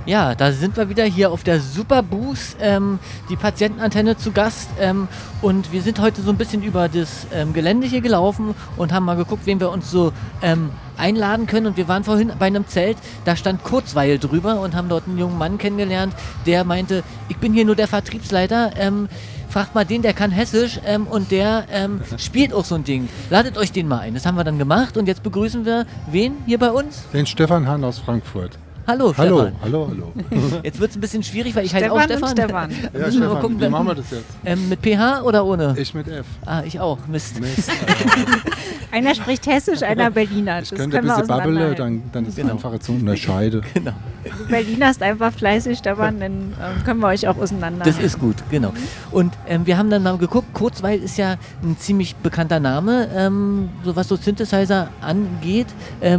Ja, da sind wir wieder hier auf der Superbooth, die Patientenantenne zu Gast. Und wir sind heute so ein bisschen über das Gelände hier gelaufen und haben mal geguckt, wen wir uns so einladen können. Und wir waren vorhin bei einem Zelt, da stand Kurzweil drüber und haben dort einen jungen Mann kennengelernt, der meinte, ich bin hier nur der Vertriebsleiter. Fragt mal den, der kann Hessisch und der spielt auch so ein Ding. Ladet euch den mal ein. Das haben wir dann gemacht und jetzt begrüßen wir wen hier bei uns? Den Stefan Hahn aus Frankfurt. Hallo, Stefan. Hallo. Jetzt wird es ein bisschen schwierig, weil ich heiße auch Stefan. Stefan. Ja, Stefan, gucken, wie machen wir das jetzt? Mit PH oder ohne? Ich mit F. Ah, ich auch. Mist. Einer spricht Hessisch, einer Berliner. Ich könnte ein bisschen babbeln, dann ist es einfacher zu unterscheiden. Genau. Du Berliner ist einfach fleißig, Stefan, dann können wir euch auch auseinander. Das ist gut, genau. Und wir haben dann mal geguckt, Kurzweil ist ja ein ziemlich bekannter Name, so was so Synthesizer angeht.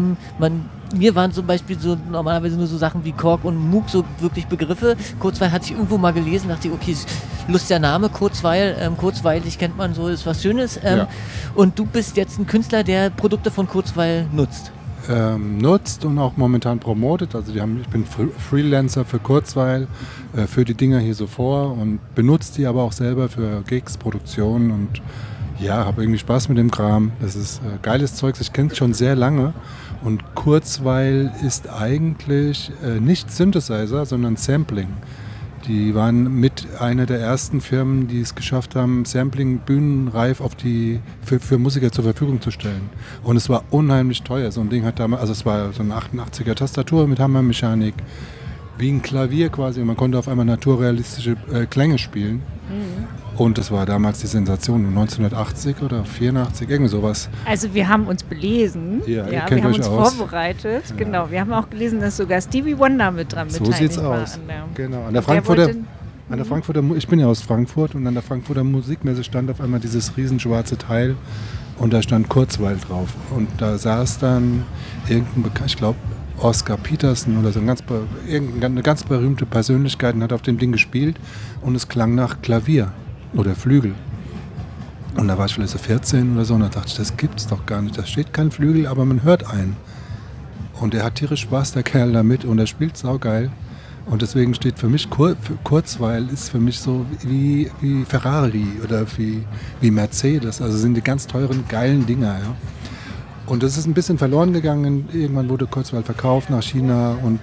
Mir waren zum Beispiel so normalerweise nur so Sachen wie Korg und Moog so wirklich Begriffe. Kurzweil hatte ich irgendwo mal gelesen, dachte ich, okay, lustiger Name, Kurzweil, kurzweilig kennt man so, ist was Schönes. Ja. Und du bist jetzt ein Künstler, der Produkte von Kurzweil nutzt. Nutzt und auch momentan promotet. Also ich bin Freelancer für Kurzweil, für die Dinger hier so vor und benutze die aber auch selber für Gigs, Produktionen und ja, habe irgendwie Spaß mit dem Kram. Das ist geiles Zeugs, ich kenne es schon sehr lange. Und Kurzweil ist eigentlich nicht Synthesizer, sondern Sampling. Die waren mit einer der ersten Firmen, die es geschafft haben, Sampling bühnenreif für Musiker zur Verfügung zu stellen. Und es war unheimlich teuer. So ein Ding hat damals, also es war so eine 88er Tastatur mit Hammermechanik, wie ein Klavier quasi. Und man konnte auf einmal naturrealistische Klänge spielen. Mhm. Und das war damals die Sensation, 1980 oder 84, irgendwie sowas. Also wir haben uns belesen, ja, wir haben uns vorbereitet, ja. Genau. Wir haben auch gelesen, dass sogar Stevie Wonder mit dran beteiligt war. So sieht's aus, genau. Ich bin ja aus Frankfurt und an der Frankfurter Musikmesse stand auf einmal dieses riesenschwarze Teil und da stand Kurzweil drauf. Und da saß dann ich glaube, Oscar Peterson oder so eine ganz berühmte Persönlichkeit und hat auf dem Ding gespielt und es klang nach Klavier oder Flügel. Und da war ich vielleicht so 14 oder so und da dachte ich, das gibt's doch gar nicht. Da steht kein Flügel, aber man hört einen. Und er hat tierisch Spaß, der Kerl, damit und er spielt saugeil. Und deswegen steht für mich Kurzweil ist für mich so wie Ferrari oder wie Mercedes. Also sind die ganz teuren, geilen Dinger, ja. Und das ist ein bisschen verloren gegangen. Irgendwann wurde Kurzweil verkauft nach China und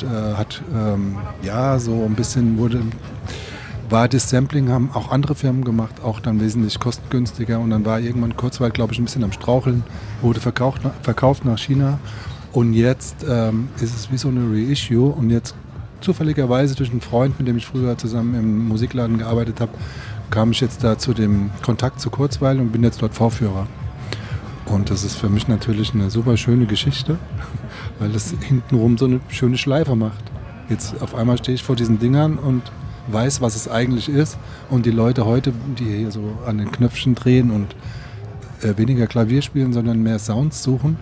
so ein bisschen war das Sampling, haben auch andere Firmen gemacht, auch dann wesentlich kostengünstiger. Und dann war irgendwann Kurzweil, glaube ich, ein bisschen am Straucheln, wurde verkauft nach China. Und jetzt ist es wie so eine Reissue. Und jetzt zufälligerweise durch einen Freund, mit dem ich früher zusammen im Musikladen gearbeitet habe, kam ich jetzt da zu dem Kontakt zu Kurzweil und bin jetzt dort Vorführer. Und das ist für mich natürlich eine super schöne Geschichte, weil es hintenrum so eine schöne Schleife macht. Jetzt auf einmal stehe ich vor diesen Dingern und weiß, was es eigentlich ist. Und die Leute heute, die hier so an den Knöpfchen drehen und weniger Klavier spielen, sondern mehr Sounds suchen,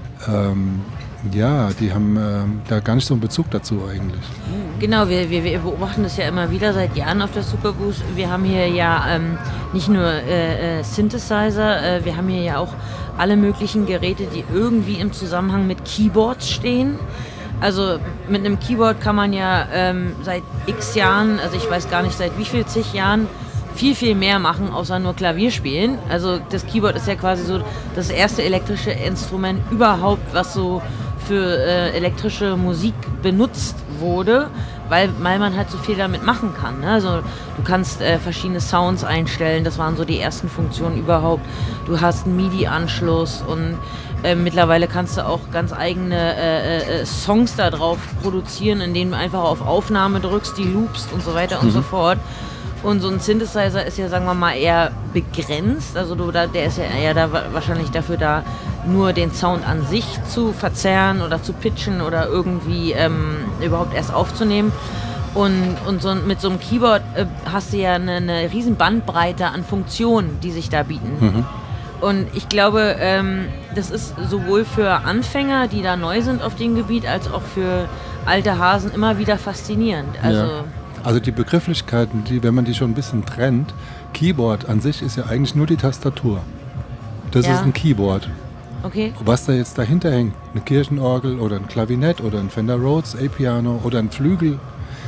die haben da gar nicht so einen Bezug dazu eigentlich. Genau, wir beobachten das ja immer wieder seit Jahren auf der Superbooth. Wir haben hier ja nicht nur Synthesizer, wir haben hier ja auch alle möglichen Geräte, die irgendwie im Zusammenhang mit Keyboards stehen. Also mit einem Keyboard kann man ja seit x Jahren, also ich weiß gar nicht seit wie viel zig Jahren, viel mehr machen, außer nur Klavier spielen. Also das Keyboard ist ja quasi so das erste elektrische Instrument überhaupt, was so für elektrische Musik benutzt wurde, weil man halt so viel damit machen kann. Ne? Also du kannst verschiedene Sounds einstellen, das waren so die ersten Funktionen überhaupt. Du hast einen MIDI-Anschluss und mittlerweile kannst du auch ganz eigene Songs da drauf produzieren, indem du einfach auf Aufnahme drückst, die loopst und so weiter und so fort. Und so ein Synthesizer ist ja, sagen wir mal, eher begrenzt. Also der ist ja eher wahrscheinlich dafür da, nur den Sound an sich zu verzerren oder zu pitchen oder irgendwie überhaupt erst aufzunehmen. Und mit so einem Keyboard hast du ja eine riesen Bandbreite an Funktionen, die sich da bieten. Mhm. Und ich glaube, das ist sowohl für Anfänger, die da neu sind auf dem Gebiet, als auch für alte Hasen immer wieder faszinierend. Also die Begrifflichkeiten, wenn man die schon ein bisschen trennt, Keyboard an sich ist ja eigentlich nur die Tastatur. Das ist ein Keyboard. Okay. Was da jetzt dahinter hängt, eine Kirchenorgel oder ein Klavinett oder ein Fender Rhodes A-Piano oder ein Flügel,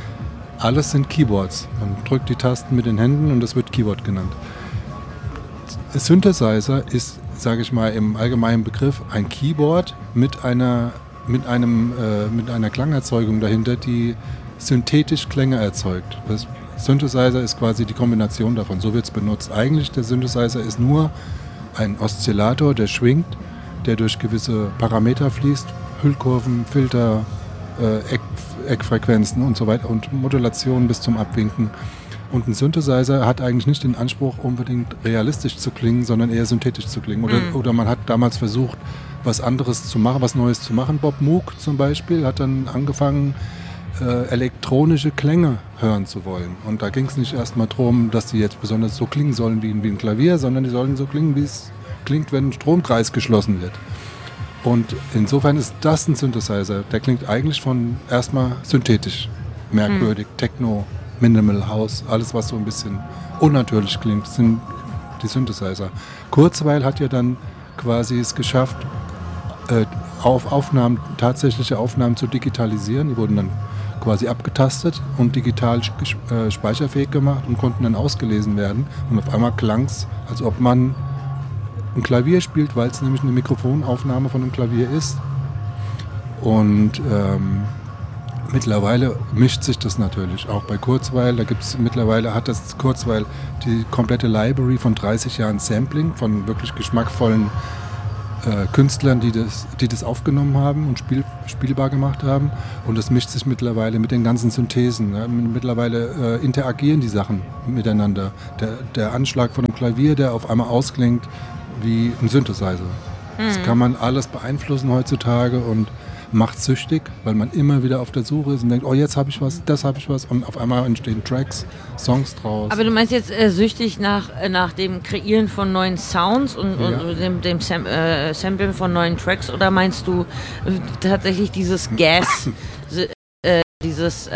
alles sind Keyboards. Man drückt die Tasten mit den Händen und das wird Keyboard genannt. Synthesizer ist, sage ich mal, im allgemeinen Begriff ein Keyboard mit einer Klangerzeugung dahinter, die synthetisch Klänge erzeugt. Das Synthesizer ist quasi die Kombination davon, so wird es benutzt. Eigentlich der Synthesizer ist nur ein Oszillator, der schwingt, der durch gewisse Parameter fließt, Hüllkurven, Filter, Eckfrequenzen und so weiter und Modulationen bis zum Abwinken. Und ein Synthesizer hat eigentlich nicht den Anspruch, unbedingt realistisch zu klingen, sondern eher synthetisch zu klingen. Oder man hat damals versucht, was anderes zu machen, was Neues zu machen. Bob Moog zum Beispiel hat dann angefangen, elektronische Klänge hören zu wollen. Und da ging es nicht erstmal darum, dass die jetzt besonders so klingen sollen wie ein Klavier, sondern die sollen so klingen, wie es klingt, wenn ein Stromkreis geschlossen wird. Und insofern ist das ein Synthesizer. Der klingt eigentlich von erstmal synthetisch, merkwürdig, Techno, Minimal House, alles was so ein bisschen unnatürlich klingt, sind die Synthesizer. Kurzweil hat ja dann quasi es geschafft, tatsächliche Aufnahmen zu digitalisieren. Die wurden dann quasi abgetastet und digital speicherfähig gemacht und konnten dann ausgelesen werden. Und auf einmal klang es, als ob man ein Klavier spielt, weil es nämlich eine Mikrofonaufnahme von einem Klavier ist. Und mittlerweile mischt sich das natürlich auch bei Kurzweil. Mittlerweile hat das Kurzweil die komplette Library von 30 Jahren Sampling von wirklich geschmackvollen Künstlern, die das aufgenommen haben und spielbar gemacht haben. Und das mischt sich mittlerweile mit den ganzen Synthesen. Ja. Mittlerweile interagieren die Sachen miteinander. Der Anschlag von einem Klavier, der auf einmal ausklingt wie ein Synthesizer. Das kann man alles beeinflussen heutzutage und macht süchtig, weil man immer wieder auf der Suche ist und denkt, oh, jetzt habe ich was, das habe ich was, und auf einmal entstehen Tracks, Songs draus. Aber du meinst jetzt süchtig nach dem Kreieren von neuen Sounds und dem Samplen von neuen Tracks, oder meinst du tatsächlich dieses Gas, dieses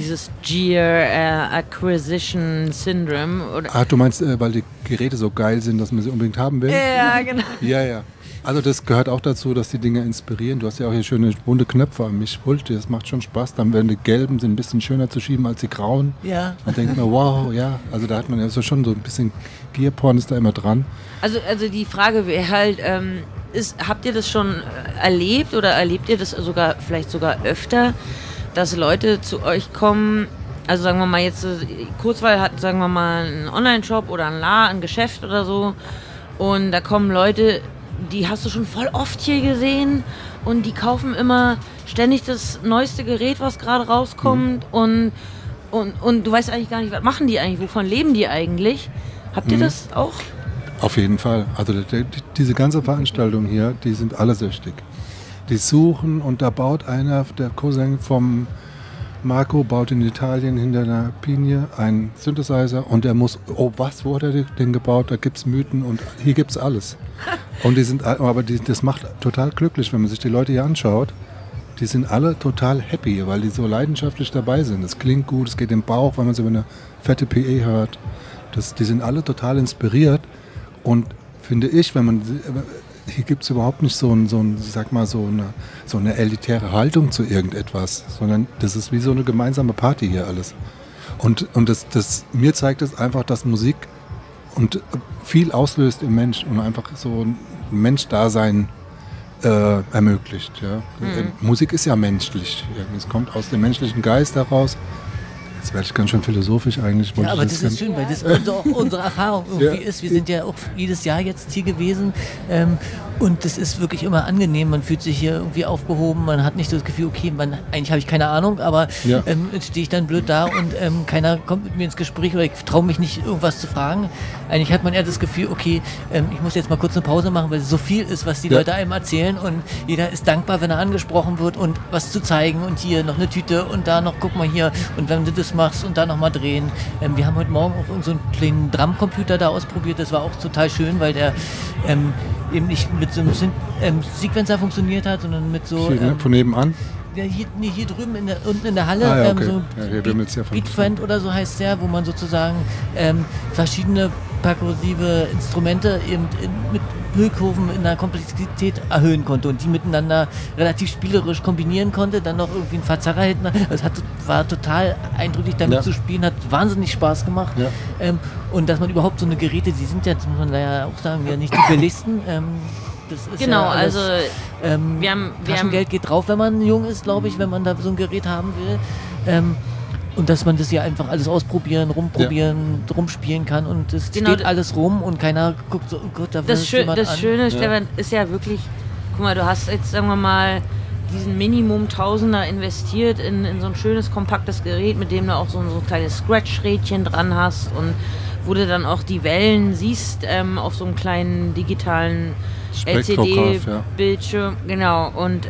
Gear Acquisition Syndrome? Oder? Du meinst, weil die Geräte so geil sind, dass man sie unbedingt haben will? Ja, genau. Ja. Also das gehört auch dazu, dass die Dinger inspirieren. Du hast ja auch hier schöne bunte Knöpfe am Mischpult. Das macht schon Spaß. Dann werden die gelben sind ein bisschen schöner zu schieben als die grauen. Ja. Man denkt mir, wow, ja. Also da hat man ja so schon so ein bisschen Gearporn ist da immer dran. Also die Frage wäre halt, habt ihr das schon erlebt oder erlebt ihr das vielleicht sogar öfter, dass Leute zu euch kommen? Also sagen wir mal jetzt, Kurzweil hat, sagen wir mal, einen Online-Shop oder ein Geschäft oder so. Und da kommen Leute, die hast du schon voll oft hier gesehen und die kaufen immer ständig das neueste Gerät, was gerade rauskommt und du weißt eigentlich gar nicht, was machen die eigentlich, wovon leben die eigentlich? Habt ihr das auch? Auf jeden Fall. Also diese ganze Veranstaltung hier, die sind alle süchtig. Die suchen, und da baut einer, der Cousin vom Marco baut in Italien hinter einer Pinie einen Synthesizer und der muss, wo hat er den gebaut? Da gibt es Mythen und hier gibt es alles. Und das macht total glücklich, wenn man sich die Leute hier anschaut. Die sind alle total happy, weil die so leidenschaftlich dabei sind. Es klingt gut, es geht im Bauch, wenn man so eine fette PE hört. Die sind alle total inspiriert. Und finde ich, hier gibt es überhaupt nicht so eine elitäre Haltung zu irgendetwas, sondern das ist wie so eine gemeinsame Party hier alles. Und mir zeigt es einfach, dass Musik und viel auslöst im Mensch und einfach so ein Menschdasein ermöglicht. Ja. Musik ist ja menschlich. Es kommt aus dem menschlichen Geist heraus. Jetzt werde ich ganz schön philosophisch eigentlich. Ja, aber das ist schön, weil das auch unsere Erfahrung irgendwie ist. Wir sind ja auch jedes Jahr jetzt hier gewesen und das ist wirklich immer angenehm. Man fühlt sich hier irgendwie aufgehoben, man hat nicht so das Gefühl, okay, eigentlich habe ich keine Ahnung, aber jetzt stehe ich dann blöd da und keiner kommt mit mir ins Gespräch oder ich traue mich nicht, irgendwas zu fragen. Eigentlich hat man eher das Gefühl, okay, ich muss jetzt mal kurz eine Pause machen, weil es so viel ist, was die Leute einem erzählen und jeder ist dankbar, wenn er angesprochen wird und was zu zeigen und hier noch eine Tüte und da noch, guck mal hier, und wenn du das machst und da nochmal drehen. Wir haben heute Morgen auch so einen kleinen Drumcomputer da ausprobiert, das war auch total schön, weil der eben nicht mit so einem Sequencer funktioniert hat, sondern mit so... von nebenan? Ja, hier drüben unten in der Halle, ja, okay. so Hier wimmelt's ja von. Beatfriend oder so heißt der, wo man sozusagen verschiedene perkussive Instrumente eben mit Höhekurven in der Komplexität erhöhen konnte und die miteinander relativ spielerisch kombinieren konnte, dann noch irgendwie einen Verzerrer hinten. Es war total eindrücklich damit zu spielen, hat wahnsinnig Spaß gemacht. Ja. Und dass man überhaupt so eine Geräte, die sind ja, das muss man ja auch sagen, ja nicht die billigsten. Das ist genau, ja alles, also wir haben Taschengeld geht drauf, wenn man jung ist, glaube ich, wenn man da so ein Gerät haben will. Und dass man das ja einfach alles ausprobieren, rumspielen kann und es steht alles rum und keiner guckt so, oh Gott, da will jemand an. Das Schöne, Stefan, ist ja wirklich, guck mal, du hast jetzt, sagen wir mal, diesen Minimum Tausender investiert in so ein schönes, kompaktes Gerät, mit dem du auch so ein kleines Scratch-Rädchen dran hast und wo du dann auch die Wellen siehst auf so einem kleinen digitalen LCD-Bildschirm. Genau, und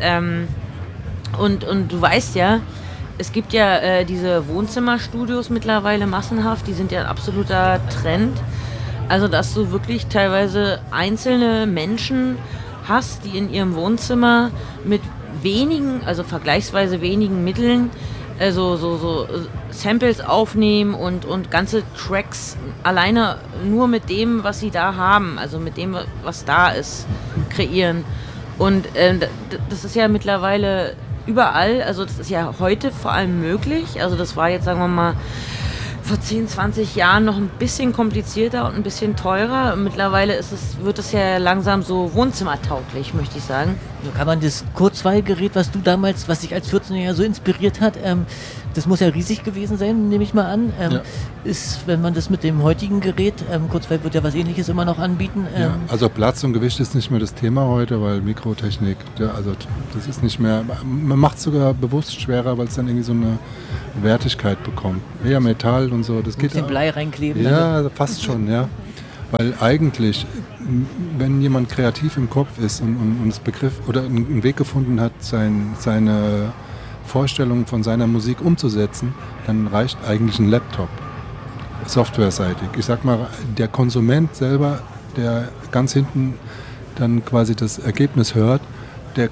du weißt ja, es gibt ja diese Wohnzimmerstudios mittlerweile massenhaft, die sind ja ein absoluter Trend. Also, dass du wirklich teilweise einzelne Menschen hast, die in ihrem Wohnzimmer mit wenigen, also vergleichsweise wenigen Mitteln, so Samples aufnehmen und ganze Tracks alleine nur mit dem, was sie da haben, also mit dem, was da ist, kreieren. Und das ist ja mittlerweile überall, also das ist ja heute vor allem möglich, also das war jetzt, sagen wir mal, vor 10, 20 Jahren noch ein bisschen komplizierter und ein bisschen teurer. Mittlerweile wird es ja langsam so wohnzimmertauglich, möchte ich sagen. So kann man das Kurzweilgerät, was dich als 14-Jähriger so inspiriert hat, das muss ja riesig gewesen sein, nehme ich mal an. Ist, wenn man das mit dem heutigen Gerät, Kurzweil wird ja was Ähnliches immer noch anbieten. Also Platz und Gewicht ist nicht mehr das Thema heute, weil Mikrotechnik, also das ist nicht mehr, man macht es sogar bewusst schwerer, weil es dann irgendwie so eine Wertigkeit bekommt. Eher Metall und so. Das geht den Blei reinkleben. Ja, fast schon, ja. Weil eigentlich, wenn jemand kreativ im Kopf ist und das Begriff oder einen Weg gefunden hat, seine Vorstellungen von seiner Musik umzusetzen, dann reicht eigentlich ein Laptop, softwareseitig. Ich sag mal, der Konsument selber, der ganz hinten dann quasi das Ergebnis hört, der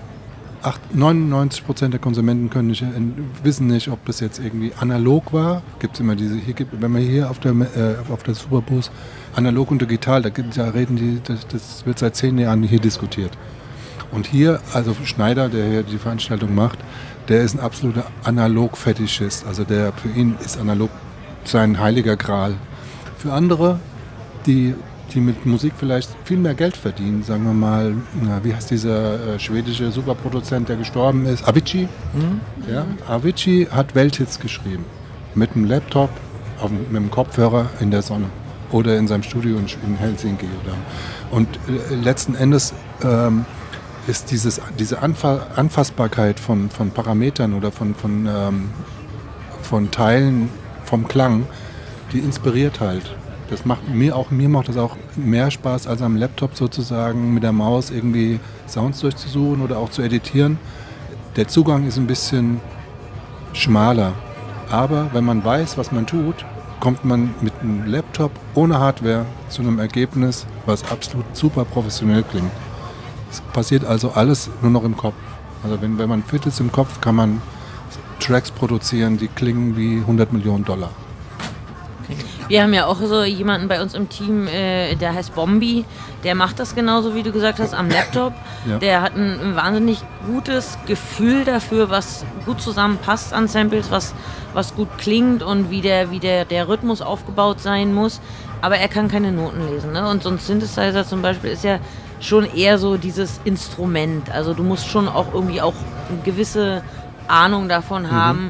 99% der Konsumenten wissen nicht, ob das jetzt irgendwie analog war. Gibt's immer wenn man hier auf der Superboost analog und digital, da reden die, das wird seit 10 Jahren hier diskutiert. Und hier, also Schneider, der hier die Veranstaltung macht, der ist ein absoluter Analog-Fetischist. Also für ihn ist analog sein heiliger Gral. Für andere, die mit Musik vielleicht viel mehr Geld verdienen, sagen wir mal, wie heißt dieser schwedische Superproduzent, der gestorben ist? Avicii. Ja? Avicii hat Welthits geschrieben. Mit einem Laptop, mit einem Kopfhörer in der Sonne. Oder in seinem Studio in Helsinki. Und letzten Endes ist diese Anfassbarkeit von Parametern oder von Teilen vom Klang, die inspiriert halt. Mir macht das auch mehr Spaß, als am Laptop sozusagen mit der Maus irgendwie Sounds durchzusuchen oder auch zu editieren. Der Zugang ist ein bisschen schmaler. Aber wenn man weiß, was man tut, kommt man mit einem Laptop ohne Hardware zu einem Ergebnis, was absolut super professionell klingt. Es passiert also alles nur noch im Kopf. Also wenn man fit ist im Kopf, kann man Tracks produzieren, die klingen wie $100 Millionen. Wir haben ja auch so jemanden bei uns im Team, der heißt Bombi, der macht das genauso, wie du gesagt hast, am Laptop. Ja. Der hat ein wahnsinnig gutes Gefühl dafür, was gut zusammenpasst an Samples, was gut klingt und wie der Rhythmus aufgebaut sein muss. Aber er kann keine Noten lesen. Ne? Und so ein Synthesizer zum Beispiel ist ja schon eher so dieses Instrument. Also du musst schon auch irgendwie auch eine gewisse Ahnung davon haben.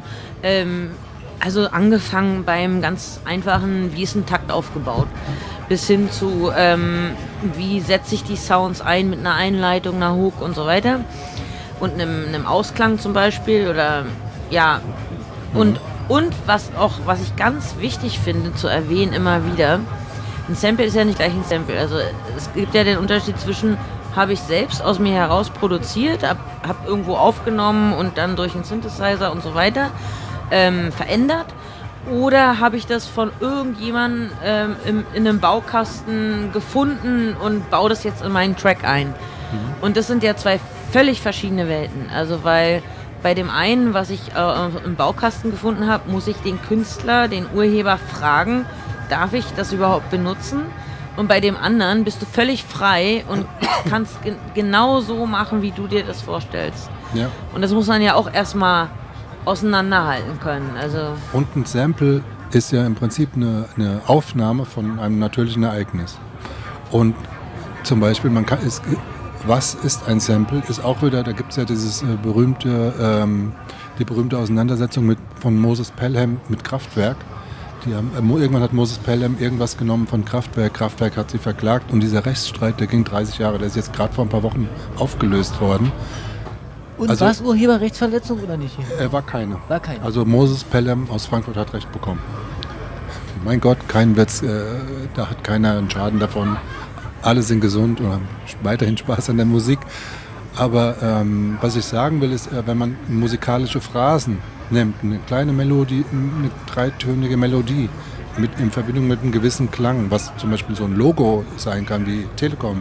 Also angefangen beim ganz einfachen, wie ist ein Takt aufgebaut, bis hin zu, wie setze ich die Sounds ein mit einer Einleitung, einer Hook und so weiter. Und einem Ausklang zum Beispiel oder ja. Und was ich ganz wichtig finde zu erwähnen immer wieder, ein Sample ist ja nicht gleich ein Sample. Also es gibt ja den Unterschied zwischen, habe ich selbst aus mir heraus produziert, hab irgendwo aufgenommen und dann durch einen Synthesizer und so weiter verändert, oder habe ich das von irgendjemandem in einem Baukasten gefunden und baue das jetzt in meinen Track ein. Und das sind ja zwei völlig verschiedene Welten. Also weil bei dem einen, was ich im Baukasten gefunden habe, muss ich den Künstler, den Urheber fragen, darf ich das überhaupt benutzen? Und bei dem anderen bist du völlig frei und kannst genau so machen, wie du dir das vorstellst. Ja. Und das muss man ja auch erstmal auseinanderhalten können. Also Und ein Sample ist ja im Prinzip eine Aufnahme von einem natürlichen Ereignis. Und zum Beispiel, was ist ein Sample, ist auch wieder, da gibt es ja dieses die berühmte Auseinandersetzung von Moses Pelham mit Kraftwerk. Irgendwann hat Moses Pelham irgendwas genommen von Kraftwerk. Kraftwerk hat sie verklagt und dieser Rechtsstreit, der ging 30 Jahre, der ist jetzt gerade vor ein paar Wochen aufgelöst worden. Und Also- war es Urheberrechtsverletzung oder nicht? War keine. War keine. Also Moses Pelham aus Frankfurt hat Recht bekommen. Mein Gott, da hat keiner einen Schaden davon. Alle sind gesund und haben weiterhin Spaß an der Musik. Aber was ich sagen will, ist, wenn man musikalische Phrasen nimmt, eine kleine Melodie, eine dreitönige Melodie in Verbindung mit einem gewissen Klang, was zum Beispiel so ein Logo sein kann wie Telekom.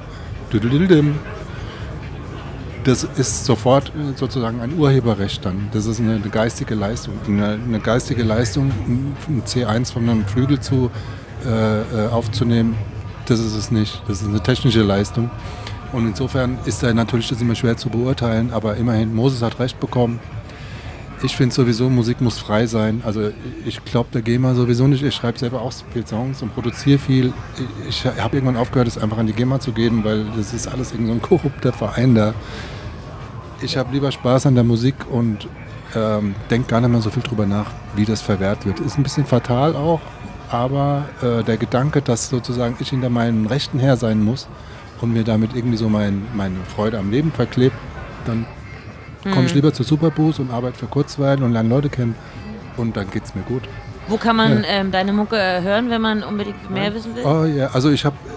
Das ist sofort sozusagen ein Urheberrecht dann. Das ist eine geistige Leistung. Eine geistige Leistung, ein C1 von einem Flügel aufzunehmen, das ist es nicht. Das ist eine technische Leistung. Und insofern ist da natürlich das immer schwer zu beurteilen, aber immerhin, Moses hat Recht bekommen. Ich finde sowieso, Musik muss frei sein. Also ich glaube der GEMA sowieso nicht. Ich schreibe selber auch viel Songs und produziere viel. Ich habe irgendwann aufgehört, es einfach an die GEMA zu geben, weil das ist alles irgend so ein korrupter Verein da. Ich habe lieber Spaß an der Musik und denke gar nicht mehr so viel drüber nach, wie das verwehrt wird. Ist ein bisschen fatal auch, aber der Gedanke, dass sozusagen ich hinter meinen Rechten her sein muss und mir damit irgendwie so meine Freude am Leben verklebt, dann komme ich lieber zur Superboost und arbeite für Kurzweil und lerne Leute kennen und dann geht's mir gut. wo kann man deine Mucke hören, wenn man unbedingt mehr wissen will? Oh ja, also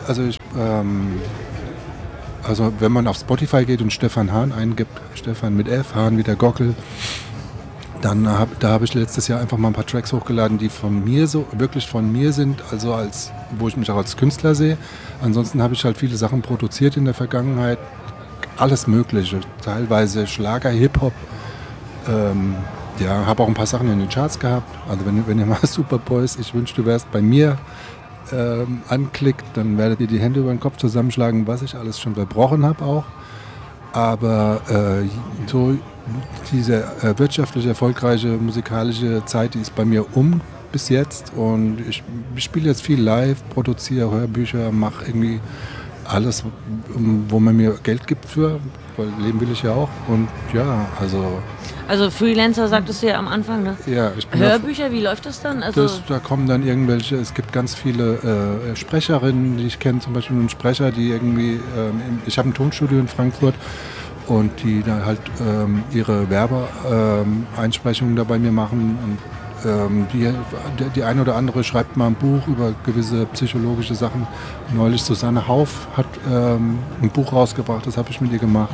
wenn man auf Spotify geht und Stefan Hahn eingibt, Stefan mit F, Hahn wie der Gockel, dann habe ich letztes Jahr einfach mal ein paar Tracks hochgeladen, die wirklich von mir sind, also wo ich mich auch als Künstler sehe. Ansonsten habe ich halt viele Sachen produziert in der Vergangenheit, alles Mögliche, teilweise Schlager, Hip-Hop. Habe auch ein paar Sachen in den Charts gehabt. Also wenn ihr mal Superboys, ich wünsche, du wärst bei mir anklickt, dann werdet ihr die Hände über den Kopf zusammenschlagen, was ich alles schon verbrochen habe auch. Aber so diese wirtschaftlich erfolgreiche musikalische Zeit, die ist bei mir bis jetzt. Und ich spiele jetzt viel live, produziere Hörbücher, mache irgendwie alles, wo man mir Geld gibt für, weil leben will ich ja auch. Und ja, Also Freelancer sagtest du ja am Anfang, ne? Ja, ich bin Hörbücher, wie läuft das dann? Also da kommen dann irgendwelche, es gibt ganz viele Sprecherinnen, die ich kenne, zum Beispiel einen Sprecher, die irgendwie, ich habe ein Tonstudio in Frankfurt und die da halt ihre Werbeeinsprechungen da bei mir machen und die eine oder andere schreibt mal ein Buch über gewisse psychologische Sachen. Neulich Susanne Hauf hat ein Buch rausgebracht, das habe ich mit ihr gemacht.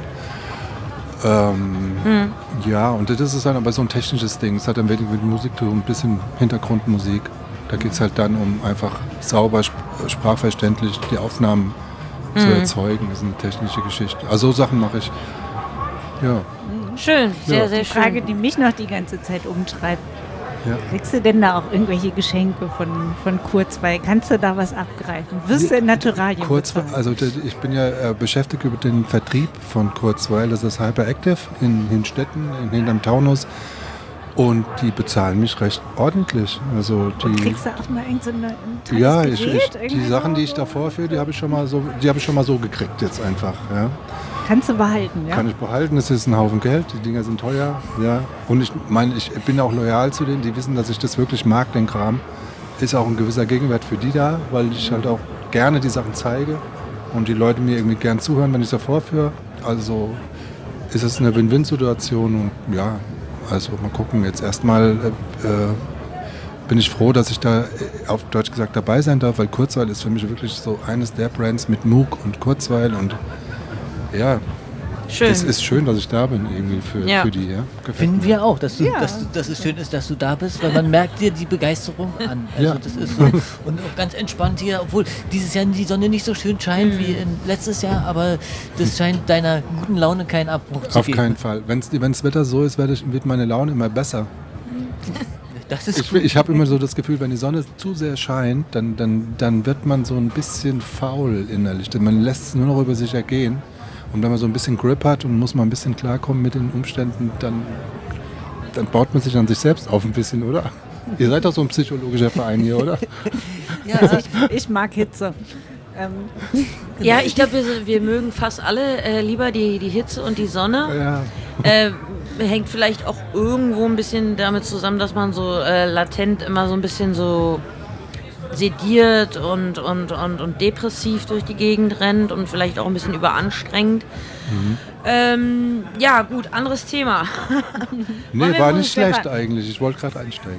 Ja, und das ist dann aber so ein technisches Ding. Es hat dann wenig mit Musik zu tun, ein bisschen Hintergrundmusik. Da geht es halt dann um einfach sauber, sprachverständlich die Aufnahmen zu erzeugen. Das ist eine technische Geschichte. Also so Sachen mache ich. Ja. schön, sehr, Ja. sehr Die schön. Frage, die mich noch die ganze Zeit umtreibt. Ja. Kriegst du denn da auch irgendwelche Geschenke von Kurzweil? Kannst du da was abgreifen? Wirst du in Naturalien Kurzweil, bezahlt? also ich bin ja beschäftigt über den Vertrieb von Kurzweil. Das ist Hyperactive in Hinstetten, hinterm Taunus. Und die bezahlen mich recht ordentlich. Also Und kriegst du auch mal irgend so ein tolles ja, Gerät? die irgendwie Sachen, die so? ich da vorführe, die habe ich schon mal so gekriegt jetzt einfach. Ja. Kannst du behalten, ja? Kann ich behalten, das ist ein Haufen Geld, die Dinger sind teuer. Ja. Und ich meine, ich bin auch loyal zu denen, die wissen, dass ich das wirklich mag, den Kram. Ist auch ein gewisser Gegenwert für die da, weil ich halt auch gerne die Sachen zeige und die Leute mir irgendwie gern zuhören, wenn ich es vorführe. Also ist es eine Win-Win-Situation und ja, also mal gucken. Jetzt erstmal bin ich froh, dass ich da auf Deutsch gesagt dabei sein darf, weil Kurzweil ist für mich wirklich so eines der Brands mit Moog und Kurzweil und ja. Schön. Es ist schön, dass ich da bin irgendwie für die. Ja. Gefällt Finden mir. wir auch, dass es schön ist, dass du da bist, weil man merkt dir die Begeisterung an. Also Ja. das ist so, und auch ganz entspannt hier, obwohl dieses Jahr die Sonne nicht so schön scheint wie letztes Jahr, aber das scheint deiner guten Laune keinen Abbruch zu Auf geben. keinen Fall. Wenn das Wetter so ist, wird meine Laune immer besser. Das ist gut. Ich habe immer so das Gefühl, wenn die Sonne zu sehr scheint, dann wird man so ein bisschen faul innerlich. Man lässt es nur noch über sich ergehen. Und wenn man so ein bisschen Grip hat und muss mal ein bisschen klarkommen mit den Umständen, dann baut man sich an sich selbst auf ein bisschen, oder? Ihr seid doch so ein psychologischer Verein hier, oder? Ja, Ich mag Hitze. Ja, ich glaube, wir mögen fast alle lieber die Hitze und die Sonne. Ja. Hängt vielleicht auch irgendwo ein bisschen damit zusammen, dass man so latent immer so ein bisschen so sediert und depressiv durch die Gegend rennt und vielleicht auch ein bisschen überanstrengend. Ja, gut, anderes Thema. Nee, war nicht schlecht eigentlich. Ich wollte gerade einsteigen.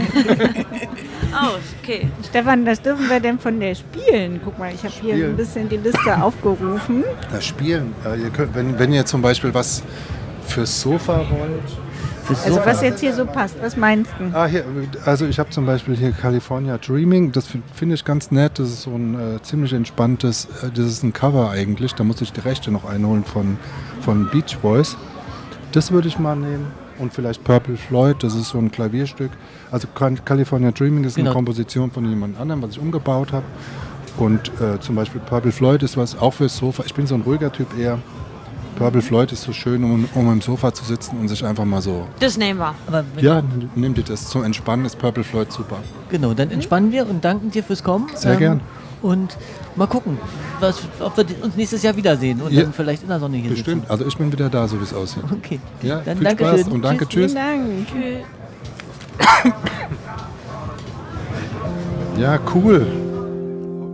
Okay. Stefan, das dürfen wir denn von der spielen? Guck mal, ich habe hier Spielen? ein bisschen die Liste aufgerufen. Das Spielen. Ihr könnt, wenn ihr zum Beispiel was fürs Sofa wollt. Also was jetzt hier so passt, was meinst du? Hier, also ich habe zum Beispiel hier California Dreaming, das finde ich ganz nett, das ist so ein ziemlich entspanntes, das ist ein Cover eigentlich, da muss ich die Rechte noch einholen von Beach Boys. Das würde ich mal nehmen und vielleicht Purple Floyd, das ist so ein Klavierstück. Also California Dreaming ist eine Komposition von jemand anderem, was ich umgebaut habe. Und zum Beispiel Purple Floyd ist was auch fürs Sofa, ich bin so ein ruhiger Typ eher. Purple Floyd ist so schön, um im Sofa zu sitzen und sich einfach mal so... Das nehmen wir. aber Ja, nehmt ihr das. Zum Entspannen ist Purple Floyd super. genau, dann entspannen wir und danken dir fürs Kommen. Sehr gern. Und mal gucken, ob wir uns nächstes Jahr wiedersehen und dann vielleicht in der Sonne hier Bestimmt. Also ich bin wieder da, so wie es aussieht. sitzen. Okay, Ja, dann viel danke Spaß schön. und danke, tschüss. Vielen Dank. Tschüss. Ja, cool.